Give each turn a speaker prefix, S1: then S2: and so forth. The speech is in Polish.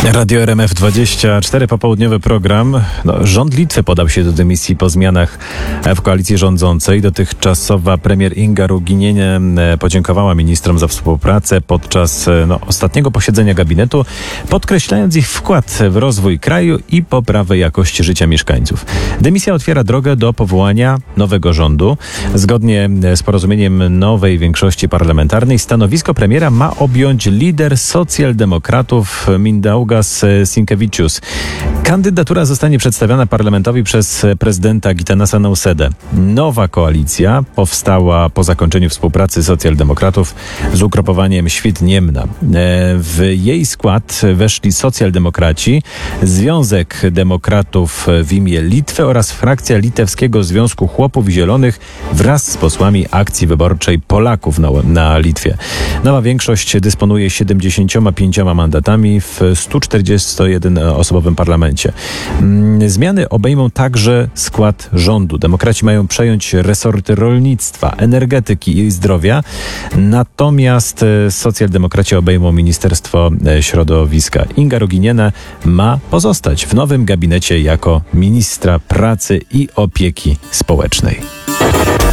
S1: Radio RMF24, popołudniowy program. Rząd Litwy podał się do dymisji po zmianach w koalicji rządzącej. Dotychczasowa premier Inga Ruginienė podziękowała ministrom za współpracę podczas ostatniego posiedzenia gabinetu, podkreślając ich wkład w rozwój kraju i poprawę jakości życia mieszkańców. Dymisja otwiera drogę do powołania nowego rządu. Zgodnie z porozumieniem nowej większości parlamentarnej stanowisko premiera ma objąć lider socjaldemokratów Mindaugas Sinkevičius. Kandydatura zostanie przedstawiona parlamentowi przez prezydenta Gitanasa Nausėdę. Nowa koalicja powstała po zakończeniu współpracy socjaldemokratów z ugrupowaniem Świt-Niemna. W jej skład weszli socjaldemokraci, Związek Demokratów w imię Litwy oraz frakcja Litewskiego Związku Chłopów Zielonych wraz z posłami Akcji Wyborczej Polaków na Litwie. Nowa większość dysponuje 75 mandatami w 141-osobowym parlamencie. Zmiany obejmą także skład rządu. Demokraci mają przejąć resorty rolnictwa, energetyki i zdrowia, natomiast socjaldemokraci obejmą Ministerstwo Środowiska. Inga Ruginienė ma pozostać w nowym gabinecie jako ministra pracy i opieki społecznej.